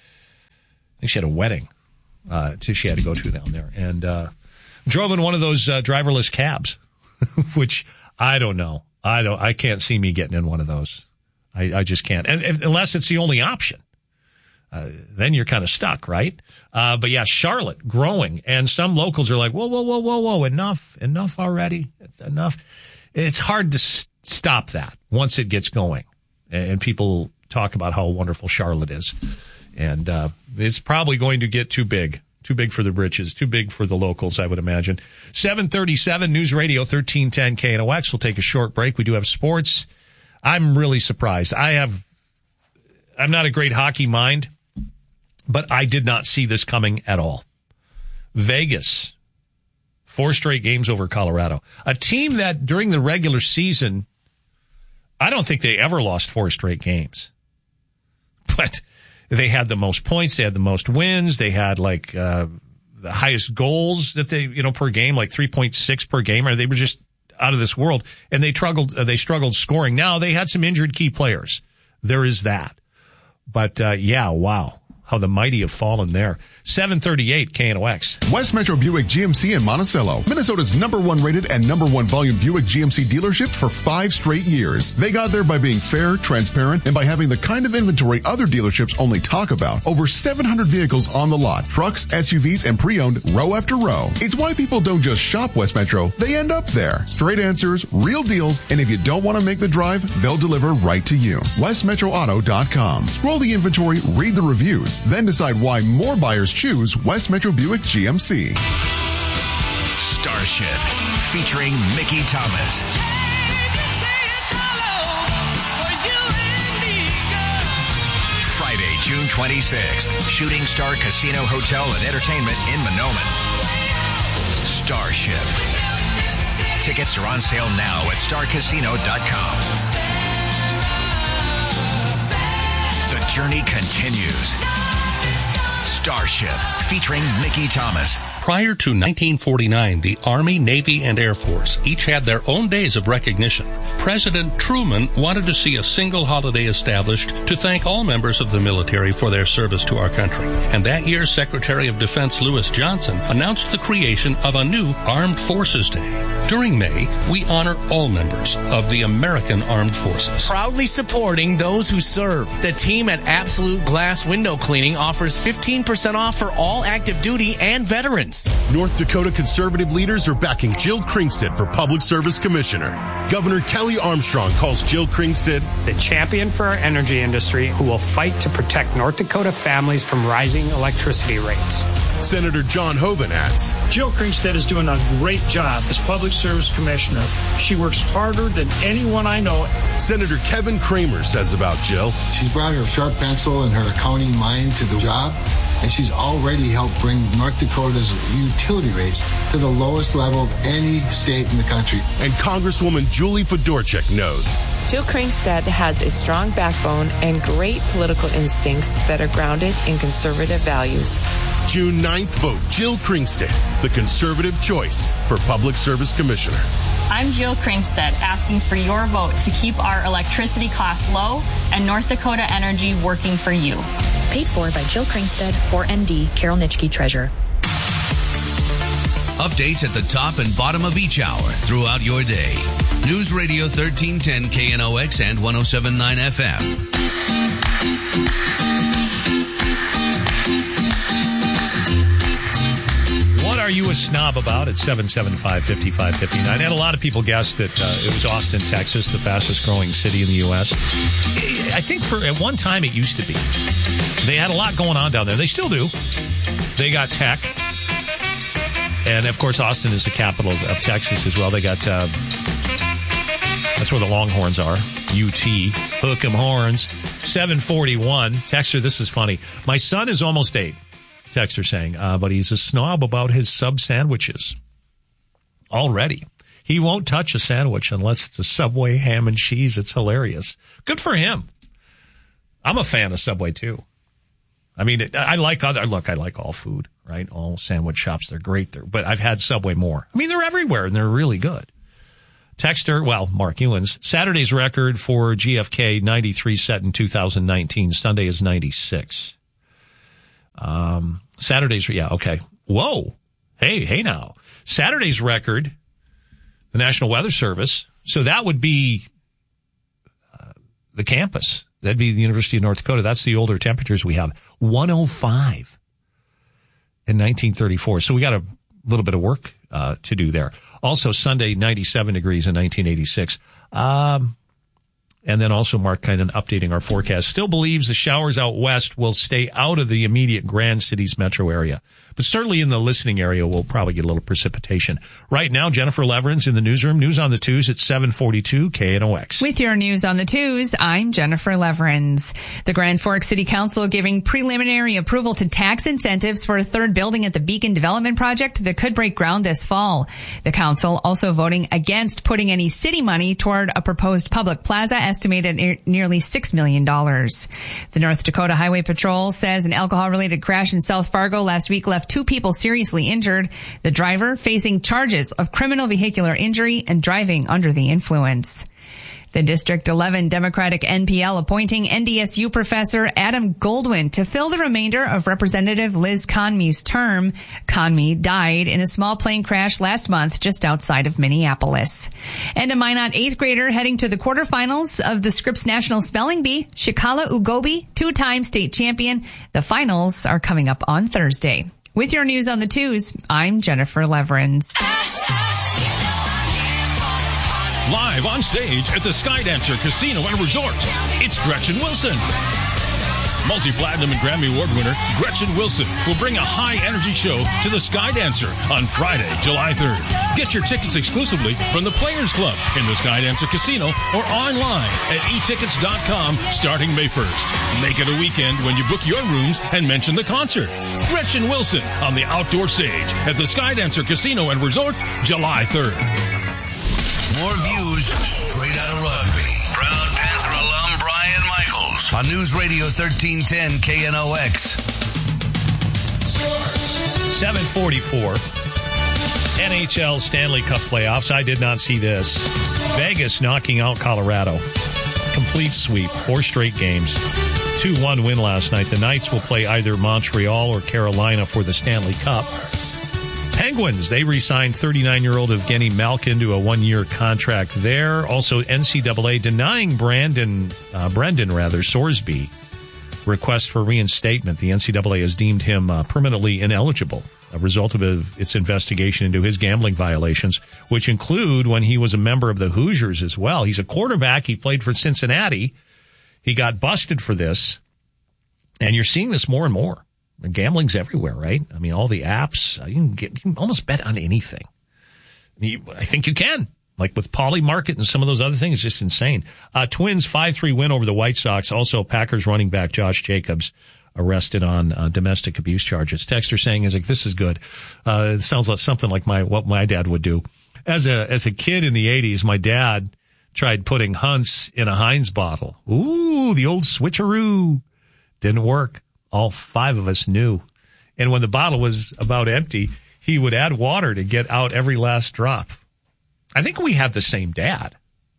I think she had a wedding uh, she had to go to down there, and uh, drove in one of those uh, driverless cabs, which I don't know. I don't. I can't see me getting in one of those. I, I just can't, and, and unless it's the only option. Uh, then you're kind of stuck, right? Uh, but yeah, Charlotte growing, and some locals are like, whoa, whoa, whoa, whoa, whoa, enough, enough already, enough. It's hard to s- stop that once it gets going, and, and people talk about how wonderful Charlotte is, and uh, it's probably going to get too big, too big for the britches, too big for the locals, I would imagine. seven thirty-seven News Radio thirteen ten K N O X. We'll take a short break. We do have sports. I'm really surprised. I have, I'm not a great hockey mind, but I did not see this coming at all. Vegas, four straight games over Colorado. A team that during the regular season, I don't think they ever lost four straight games. But they had the most points, they had the most wins, they had like uh the highest goals that they, you know, per game, like three point six per game, or they were just out of this world, and they struggled uh, they struggled scoring. Now, they had some injured key players. There is that. But uh yeah, wow. How the mighty have fallen there. seven thirty-eight K N O X. West Metro Buick G M C in Monticello, Minnesota's number one rated and number one volume Buick G M C dealership for five straight years. They got there by being fair, transparent, and by having the kind of inventory other dealerships only talk about. Over seven hundred vehicles on the lot, trucks, S U Vs, and pre-owned row after row. It's why people don't just shop West Metro, they end up there. Straight answers, real deals, and if you don't want to make the drive, they'll deliver right to you. west metro auto dot com. Scroll the inventory, read the reviews, then decide why more buyers choose West Metro Buick G M C. Starship, featuring Mickey Thomas. Friday, June twenty-sixth, Shooting Star Casino Hotel and Entertainment in Monoman. Starship. Tickets are on sale now at star casino dot com. The journey continues. Starship, featuring Mickey Thomas. Prior to nineteen forty-nine, the Army, Navy, and Air Force each had their own days of recognition. President Truman wanted to see a single holiday established to thank all members of the military for their service to our country. And that year, Secretary of Defense Lewis Johnson announced the creation of a new Armed Forces Day. During May, we honor all members of the American Armed Forces. Proudly supporting those who serve. The team at Absolute Glass Window Cleaning offers fifteen percent off for all active duty and veterans. North Dakota conservative leaders are backing Jill Kringstad for Public Service Commissioner. Governor Kelly Armstrong calls Jill Kringstad the champion for our energy industry who will fight to protect North Dakota families from rising electricity rates. Senator John Hoeven adds, Jill Kringstad is doing a great job as Public Service Commissioner. She works harder than anyone I know. Senator Kevin Kramer says about Jill, she's brought her sharp pencil and her accounting mind to the job, and she's already helped bring North Dakota's utility rates to the lowest level of any state in the country. And Congresswoman Julie Fedorchak knows. Jill Kringstad has a strong backbone and great political instincts that are grounded in conservative values. June ninth, vote Jill Kringstad, the conservative choice for Public Service Commissioner. I'm Jill Kringstad, asking for your vote to keep our electricity costs low and North Dakota Energy working for you. Paid for by Jill Kringstad, four N D, Carol Nitschke, Treasurer. Updates at the top and bottom of each hour throughout your day. News Radio thirteen ten K N O X and one oh seven point nine F M. What are you a snob about at seven seven five, five five five nine? I had a lot of people guess that uh, it was Austin, Texas, the fastest growing city in the U S. I think for at one time it used to be. They had a lot going on down there. They still do. They got tech. And, of course, Austin is the capital of, of Texas as well. They got, uh, that's where the Longhorns are. U T. Hook 'em horns. seven forty-one. Texter, this is funny. My son is almost eight. Texter saying, uh, but he's a snob about his sub sandwiches. Already. He won't touch a sandwich unless it's a Subway ham and cheese. It's hilarious. Good for him. I'm a fan of Subway, too. I mean, I like other, look, I like all food, right? All sandwich shops, they're great there, but I've had Subway more. I mean, they're everywhere and they're really good. Texter, well, Mark Ewens, Saturday's record for G F K, ninety-three set in two thousand nineteen. Sunday is ninety-six. Um, Saturday's, yeah, okay. Whoa. Hey, hey now. Saturday's record, the National Weather Service, so that would be uh, the campus. That'd be the University of North Dakota. That's the older temperatures we have. one oh five in nineteen thirty-four. So we got a little bit of work uh, to do there. Also, Sunday, ninety-seven degrees in nineteen eighty-six. Um, and then also Mark kind of updating our forecast. Still believes the showers out west will stay out of the immediate Grand Cities metro area. But certainly in the listening area, we'll probably get a little precipitation. Right now, Jennifer Leverins in the newsroom. News on the twos at seven forty-two K N O X. With your news on the twos, I'm Jennifer Leverins. The Grand Forks City Council giving preliminary approval to tax incentives for a third building at the Beacon Development Project that could break ground this fall. The council also voting against putting any city money toward a proposed public plaza estimated at nearly six million dollars. The North Dakota Highway Patrol says an alcohol-related crash in South Fargo last week left two people seriously injured. The driver facing charges of criminal vehicular injury and driving under the influence. The District eleven Democratic N P L appointing N D S U professor Adam Goldwyn to fill the remainder of Representative Liz Conmey's term. Conmey died in a small plane crash last month just outside of Minneapolis. And a Minot eighth grader heading to the quarterfinals of the Scripps National Spelling Bee, Shikala Ugobi, two-time state champion. The finals are coming up on Thursday. With your news on the twos, I'm Jennifer Leverins. Live on stage at the Skydancer Casino and Resort, it's Gretchen Wilson. Multi-platinum and Grammy Award winner Gretchen Wilson will bring a high-energy show to the Skydancer on Friday, July third. Get your tickets exclusively from the Players Club in the Skydancer Casino or online at e tickets dot com starting May first. Make it a weekend when you book your rooms and mention the concert. Gretchen Wilson on the outdoor stage at the Skydancer Casino and Resort, July third. More views straight out of rugby. Proud Panther alum Brian Michaels on News Radio thirteen ten K N O X. seven forty-four. N H L Stanley Cup playoffs. I did not see this. Vegas knocking out Colorado. Complete sweep. Four straight games. two one win last night. The Knights will play either Montreal or Carolina for the Stanley Cup. Penguins, they re-signed thirty-nine-year-old Evgeny Malkin to a one-year contract there. Also, N C double A denying Brandon, uh, Brendan rather, Sorsby request for reinstatement. The N C double A has deemed him uh, permanently ineligible, a result of its investigation into his gambling violations, which include when he was a member of the Hoosiers as well. He's a quarterback. He played for Cincinnati. He got busted for this, and you're seeing this more and more. Gambling's everywhere, right? I mean, all the apps, you can get, you can almost bet on anything. I, mean, I think you can. Like with Polymarket and some of those other things, it's just insane. Uh, Twins five three win over the White Sox. Also, Packers running back Josh Jacobs arrested on uh, domestic abuse charges. Texter saying is like, this is good. Uh, it sounds like something like my, what my dad would do. As a, as a kid in the eighties, my dad tried putting Hunts in a Heinz bottle. Ooh, the old switcheroo. Didn't work. All five of us knew. And when the bottle was about empty, he would add water to get out every last drop. I think we have the same dad.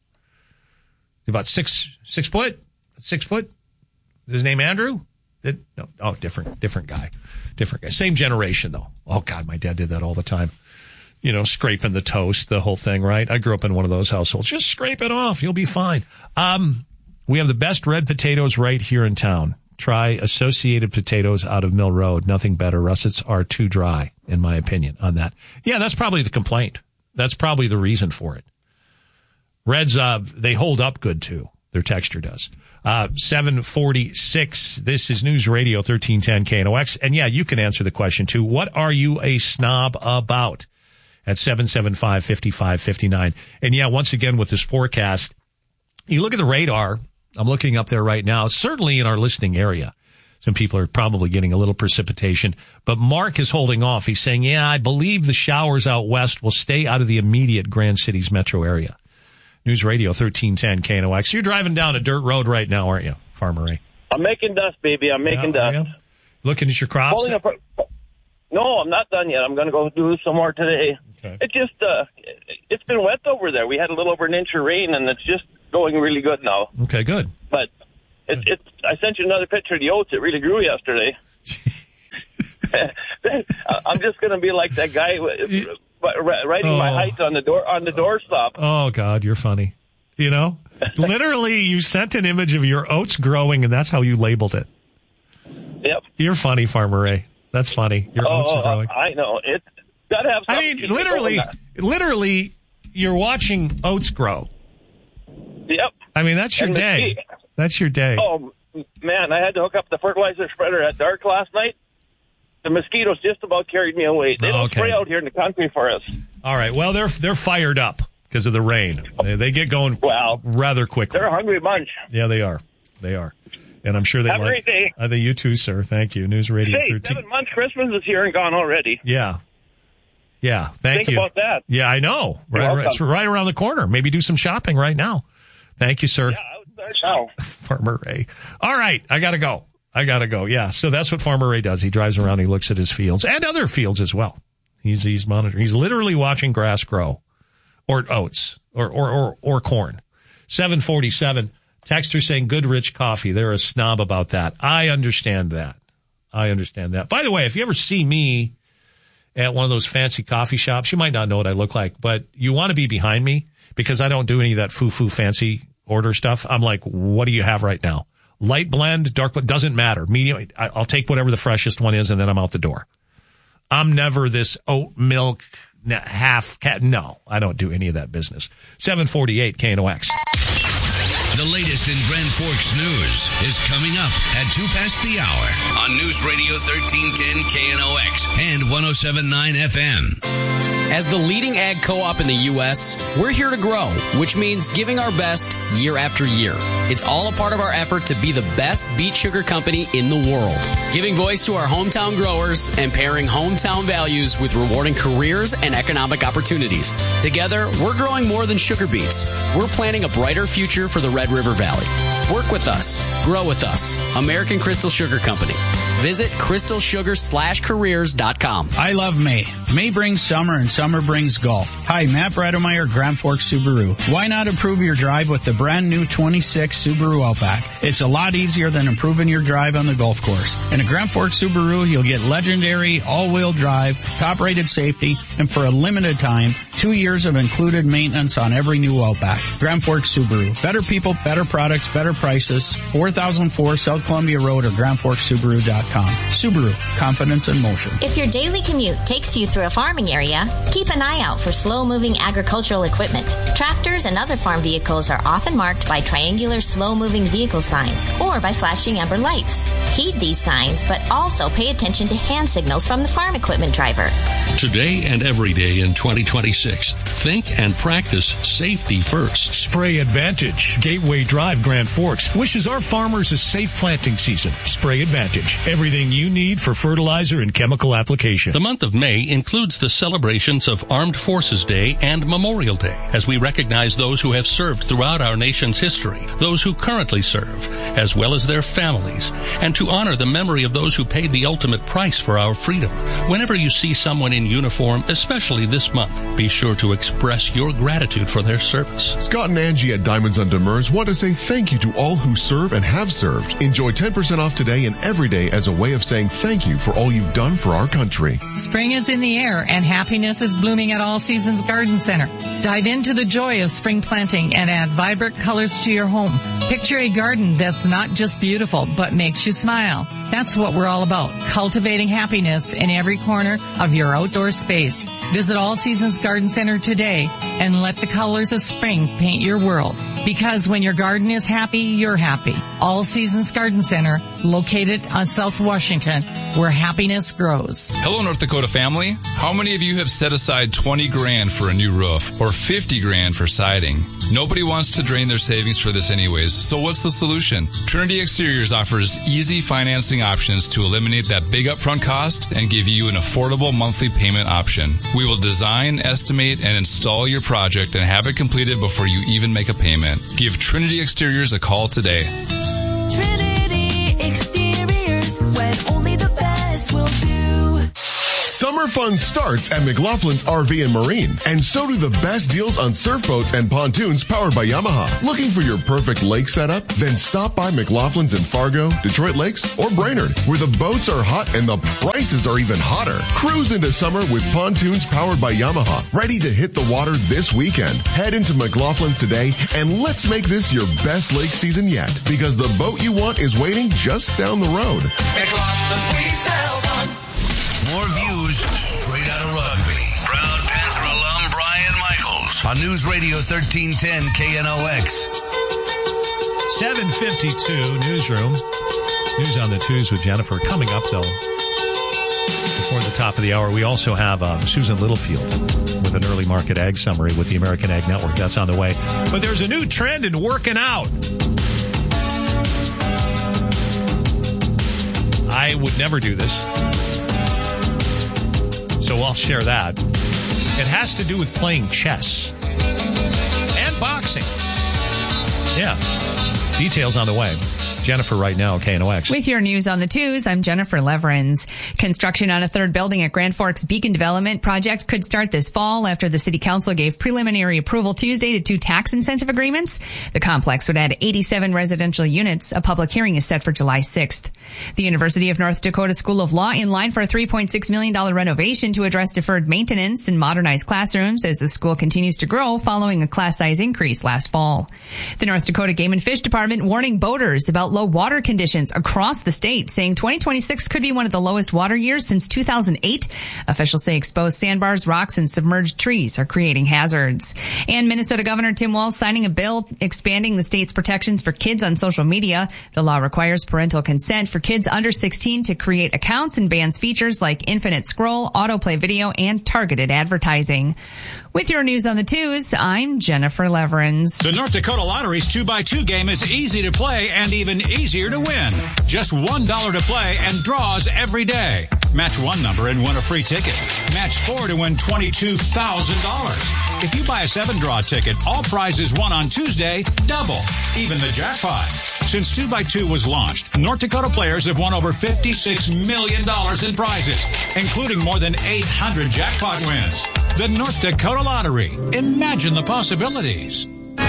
About six, six foot, six foot. His name Andrew? It, no, oh, different, different guy, different guy. Same generation though. Oh God, my dad did that all the time. You know, scraping the toast, the whole thing, right? I grew up in one of those households. Just scrape it off. You'll be fine. Um, we have the best red potatoes right here in town. Try Associated Potatoes out of Mill Road. Nothing better. Russets are too dry, in my opinion, on that. Yeah, that's probably the complaint. That's probably the reason for it. Reds, uh, they hold up good, too. Their texture does. Uh, seven forty-six. This is News Radio thirteen ten K N O X. And yeah, you can answer the question, too. What are you a snob about? At seven seven five, five five five nine. And yeah, once again, with this forecast, you look at the radar. I'm looking up there right now. Certainly in our listening area, Some people are probably getting a little precipitation. But Mark is holding off. He's saying, yeah, I believe the showers out west will stay out of the immediate Grand Cities metro area. News Radio thirteen ten K N O X. You're driving down a dirt road right now, aren't you, Farmer Ray? I'm making dust, baby. I'm making Yeah, dust. yeah. Looking at your crops? Pulling up- No, I'm not done yet. I'm going to go do some more today. Okay. It just, uh, it's been wet over there. We had a little over an inch of rain, and it's just going really good now. Okay, good. But it, it, I sent you another picture of the oats. It really grew yesterday. I'm just going to be like that guy writing Oh. my height on the door on the doorstop. Oh, God, you're funny. You know? Literally, you sent an image of your oats growing, and that's how you labeled it. Yep. You're funny, Farmer Ray. That's funny. Your oh, oats are growing. I know. It's got to have I something. mean, literally, literally, you're watching oats grow. Yep. I mean, that's your And day. mesquite. That's your day. Oh, man, I had to hook up the fertilizer spreader at dark last night. The mosquitoes just about carried me away. They don't Okay. spray out here in the country for us. All right. Well, they're they're fired up because of the rain. They, they get going wow. rather quickly. They're a hungry bunch. Yeah, they are. They are. And I'm sure they Have a like. great day. I think you too, sir. Thank you. News Radio Hey, thirteen. seven months Christmas is here and gone already. Yeah. Yeah. Thank Think you. about that. Yeah, I know. You're Right, welcome. it's right around the corner. Maybe do some shopping right now. Thank you, sir. Yeah, I would start now. Farmer Ray. All right, I gotta go. I gotta go. Yeah, so that's what Farmer Ray does. He drives around, he looks at his fields and other fields as well. He's he's monitoring. He's literally watching grass grow, or oats, or or or, or corn. Seven forty-seven. Texter saying good rich coffee. They're a snob about that. I understand that. I understand that. By the way, if you ever see me at one of those fancy coffee shops, you might not know what I look like, but you want to be behind me because I don't do any of that foo-foo fancy order stuff. I'm like, what do you have right now? Light blend, dark blend, doesn't matter. Medium, I- I'll take whatever the freshest one is and then I'm out the door. I'm never this oat milk n- half cat. No, I don't do any of that business. seven forty-eight K N O X. The latest in Grand Forks news is coming up at two past the hour on News Radio thirteen ten K N O X and one oh seven point nine F M. As the leading ag co-op in the U S, we're here to grow, which means giving our best year after year. It's all a part of our effort to be the best beet sugar company in the world, giving voice to our hometown growers and pairing hometown values with rewarding careers and economic opportunities. Together, we're growing more than sugar beets. We're planning a brighter future for the Red River Valley. Work with us. Grow with us. American Crystal Sugar Company. Visit crystal sugar slash careers dot com. I love May. May brings summer and summer brings golf. Hi, Matt Bredemeyer, Grand Forks Subaru. Why not improve your drive with the brand new twenty-six Subaru Outback? It's a lot easier than improving your drive on the golf course. In a Grand Forks Subaru, you'll get legendary all-wheel drive, top-rated safety, and for a limited time, two years of included maintenance on every new Outback. Grand Forks Subaru. Better people, better products, better prices. four thousand four South Columbia Road or grand forks subaru dot com. Subaru. Confidence in motion. If your daily commute takes you through a farming area, keep an eye out for slow-moving agricultural equipment. Tractors and other farm vehicles are often marked by triangular slow-moving vehicle signs or by flashing amber lights. Heed these signs, but also pay attention to hand signals from the farm equipment driver. Today and every day in twenty twenty-six, think and practice safety first. Spray Advantage, Gateway Drive, Grand Forks, wishes our farmers a safe planting season. Spray Advantage, everything you need for fertilizer and chemical application. The month of May includes the celebrations of Armed Forces Day and Memorial Day, as we recognize those who have served throughout our nation's history, those who currently serve, as well as their families, and to honor the memory of those who paid the ultimate price for our freedom. Whenever you see someone in uniform, especially this month, be sure to express your gratitude for their service. Scott and Angie at Diamonds on Demers want to say thank you to all who serve and have served. Enjoy ten percent off today and every day as a way of saying thank you for all you've done for our country. Spring is in the air and happiness is blooming at All Seasons Garden Center. Dive into the joy of spring planting and add vibrant colors to your home. Picture a garden that's not just beautiful, but makes you smile. That's what we're all about, cultivating happiness in every corner of your outdoor space. Visit All Seasons Garden Center today and let the colors of spring paint your world. Because when your garden is happy, you're happy. All Seasons Garden Center, located on South Washington, where happiness grows. Hello, North Dakota family. How many of you have set aside twenty grand for a new roof or fifty grand for siding? Nobody wants to drain their savings for this anyways, so what's the solution? Trinity Exteriors offers easy financing options to eliminate that big upfront cost and give you an affordable monthly payment option. We will design, estimate, and install your project and have it completed before you even make a payment. Give Trinity Exteriors a call today. Trinity Exteriors, when only the best will do. Summer fun starts at McLaughlin's R V and Marine, and so do the best deals on surf boats and pontoons powered by Yamaha. Looking for your perfect lake setup? Then stop by McLaughlin's in Fargo, Detroit Lakes, or Brainerd, where the boats are hot and the prices are even hotter. Cruise into summer with pontoons powered by Yamaha, ready to hit the water this weekend. Head into McLaughlin's today, and let's make this your best lake season yet, because the boat you want is waiting just down the road. McLaughlin's, we sell one. More views straight out of Rugby. Proud Panther alum Brian Michaels on News Radio thirteen ten K N O X. seven fifty-two Newsroom. News on the twos with Jennifer. Coming up, though, before the top of the hour, we also have uh, Susan Littlefield with an early market ag summary with the American Ag Network. That's on the way. But there's a new trend in working out. I would never do this, so I'll share that. It has to do with playing chess and boxing. Yeah. Details on the way. Jennifer right now, K N O X. With your news on the twos, I'm Jennifer Leverins. Construction on a third building at Grand Forks Beacon Development project could start this fall after the City Council gave preliminary approval Tuesday to two tax incentive agreements. The complex would add eighty-seven residential units. A public hearing is set for July sixth. The University of North Dakota School of Law in line for a three point six million dollars renovation to address deferred maintenance and modernize classrooms as the school continues to grow following a class size increase last fall. The North Dakota Game and Fish Department warning boaters about low water conditions across the state, saying twenty twenty-six could be one of the lowest water years since two thousand eight. Officials say exposed sandbars, rocks, and submerged trees are creating hazards. And Minnesota Governor Tim Walz signing a bill expanding the state's protections for kids on social media. The law requires parental consent for kids under sixteen to create accounts and bans features like infinite scroll, autoplay video, and targeted advertising. With your news on the twos, I'm Jennifer Leverins. The North Dakota Lottery's two by two game is easy to play and even easier to win. Just one dollar to play and draws every day. Match one number and win a free ticket. Match four to win twenty-two thousand dollars. If you buy a seven draw ticket, all prizes won on Tuesday double, even the jackpot. Since two by two was launched, North Dakota players have won over fifty-six million dollars in prizes, including more than eight hundred jackpot wins. The North Dakota Lottery. Imagine the possibilities.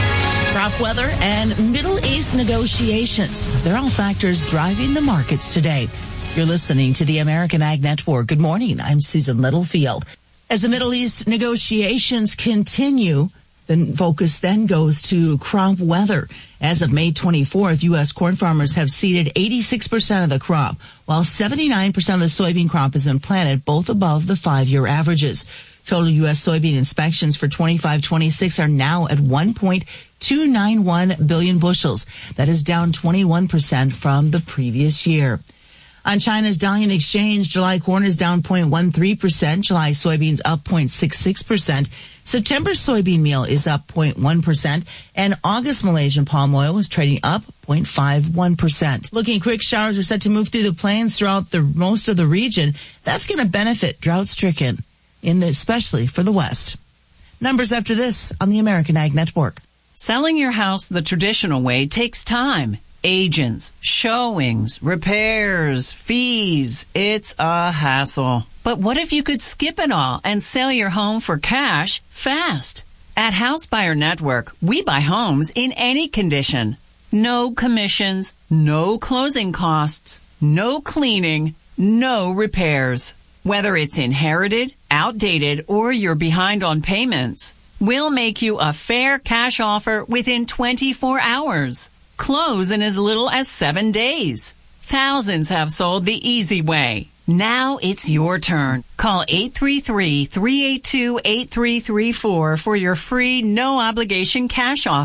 Crop weather and Middle East negotiations. They're all factors driving the markets today. You're listening to the American Ag Network. Good morning. I'm Susan Littlefield. As the Middle East negotiations continue, the focus then goes to crop weather. As of May twenty-fourth, U S corn farmers have seeded eighty-six percent of the crop, while seventy-nine percent of the soybean crop is implanted, both above the five-year averages. Total U S soybean inspections for twenty-five twenty-six are now at one point two nine one billion bushels. That is down twenty-one percent from the previous year. On China's Dalian Exchange, July corn is down zero point one three percent. July soybeans up zero point six six percent. September soybean meal is up zero point one percent. And August Malaysian palm oil is trading up zero point five one percent. Looking quick showers are set to move through the plains throughout the most of the region. That's going to benefit drought-stricken, in the, especially for the West. Numbers after this on the American Ag Network. Selling your house the traditional way takes time. Agents, showings, repairs, fees. It's a hassle. But what if you could skip it all and sell your home for cash fast? At House Buyer Network, we buy homes in any condition. No commissions, no closing costs, no cleaning, no repairs. Whether it's inherited, outdated, or you're behind on payments, we'll make you a fair cash offer within twenty-four hours. Close in as little as seven days. Thousands have sold the easy way. Now it's your turn. Call eight three three, three eight two, eight three three four for your free, no-obligation cash offer.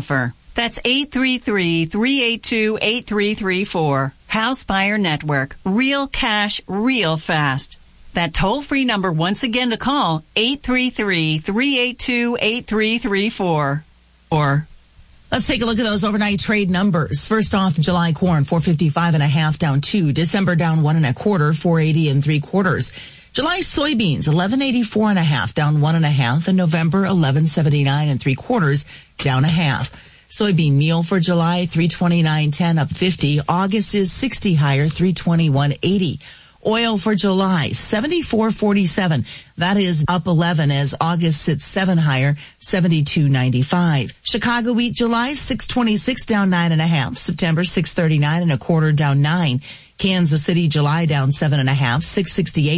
That's eight three three, three eight two, eight three three four. House Buyer Network. Real cash, real fast. That toll-free number once again to call, eight three three, three eight two, eight three three four. Or let's take a look at those overnight trade numbers. First off, July corn, four fifty-five and a half, down two. December down one and a quarter, four eighty and three quarters. July soybeans, eleven eighty-four and a half, down one and a half. And November, eleven seventy-nine and three quarters, down a half. Soybean meal for July, three twenty-nine ten, up fifty. August is sixty higher, three twenty-one eighty. Oil for July, seventy-four forty-seven. That is up eleven as August sits seven higher, seventy-two ninety-five. Chicago wheat July, six twenty-six, down nine and a half. September, six thirty-nine and a quarter, down nine. Kansas City July down seven and a half, six sixty-eight.